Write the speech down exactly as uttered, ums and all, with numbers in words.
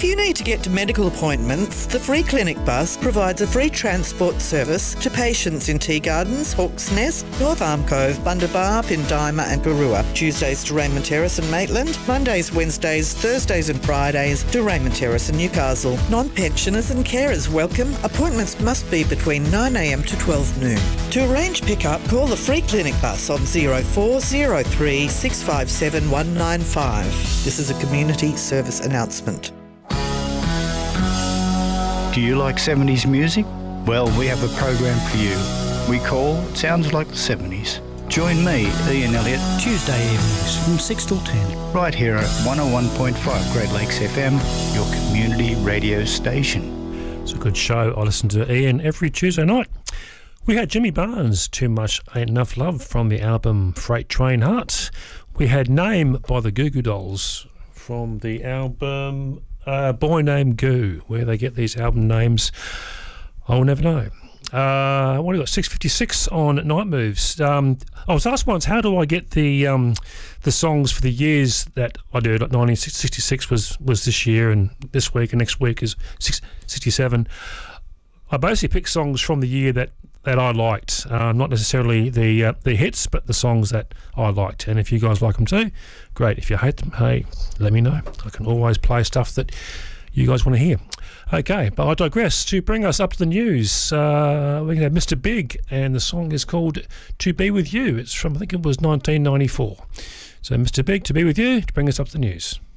If you need to get to medical appointments, the Free Clinic bus provides a free transport service to patients in Tea Gardens, Hawke's Nest, North Arm Cove, Bundabar, Pindima and Garua. Tuesdays to Raymond Terrace and Maitland. Mondays, Wednesdays, Thursdays and Fridays to Raymond Terrace and Newcastle. Non-pensioners and carers welcome. Appointments must be between nine a m to twelve noon. To arrange pick-up, call the Free Clinic bus on zero four zero three six five seven one nine five. This is a community service announcement. Do you like seventies music? Well, we have a program for you. We call Sounds Like the seventies. Join me, Ian Elliott, Tuesday evenings from six till ten. right here at one oh one point five Great Lakes F M, your community radio station. It's a good show. I listen to Ian every Tuesday night. We had Jimmy Barnes, Too Much Ain't Enough Love, from the album Freight Train Heart. We had Name by the Goo Goo Dolls from the album uh, Boy Named Goo. Where they get these album names, I'll never know. Uh, what have we got? six fifty-six on Night Moves. Um, I was asked once, how do I get the um, the songs for the years that I do? Like nineteen sixty-six was, was this year, and this week and next week is sixty-seven. I basically pick songs from the year that, that I liked, uh, not necessarily the uh, the hits, but the songs that I liked. And if you guys like them too, great. If you hate them, hey, let me know. I can always play stuff that you guys want to hear. Okay, but I digress. To bring us up to the news, uh, we can have Mister Big, and the song is called To Be With You. It's from, I think it was nineteen ninety-four. So Mister Big, To Be With You, to bring us up to the news.